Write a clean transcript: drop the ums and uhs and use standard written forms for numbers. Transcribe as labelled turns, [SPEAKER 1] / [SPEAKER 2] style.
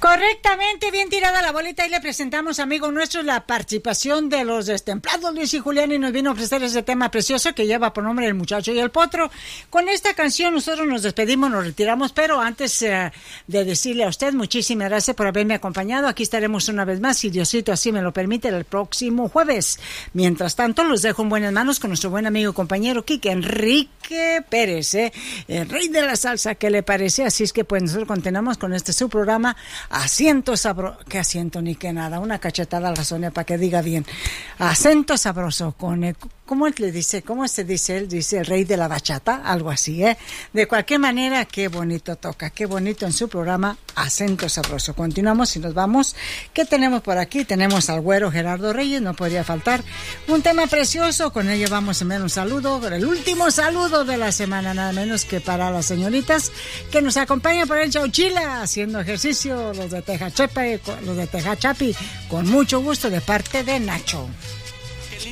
[SPEAKER 1] Correctamente, bien tirada la bolita y le presentamos, amigos nuestros, la participación de los destemplados Luis y Julián y nos vino a ofrecer ese tema precioso que lleva por nombre El Muchacho y el Potro. Con esta canción nosotros nos despedimos, nos retiramos, pero antes de decirle a usted muchísimas gracias por haberme acompañado. Aquí estaremos una vez más, si Diosito así me lo permite, el próximo jueves. Mientras tanto, los dejo en buenas manos con nuestro buen amigo y compañero Quique Enrique Pérez, el rey de la salsa, ¿qué le parece? Así es que pues nosotros continuamos con este su programa. Asiento sabroso, ¿qué asiento ni qué nada? Una cachetada al razón para que diga bien. Acento sabroso con el, ¿cómo le dice? ¿Cómo se dice él? Dice el rey de la bachata, algo así, ¿eh? De cualquier manera, qué bonito toca, qué bonito en su programa Acento Sabroso. Continuamos y nos vamos. ¿Qué tenemos por aquí? Tenemos al güero Gerardo Reyes, no podría faltar. Un tema precioso, con ello vamos a enviar un saludo, el último saludo de la semana, nada menos que para las señoritas que nos acompañan por el Chauchila, haciendo ejercicio, los de Tejachapi, con mucho gusto de parte de Nacho.